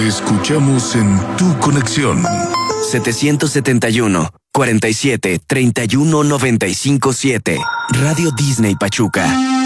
Te escuchamos en tu conexión. 771-47-31-95-7. Radio Disney Pachuca.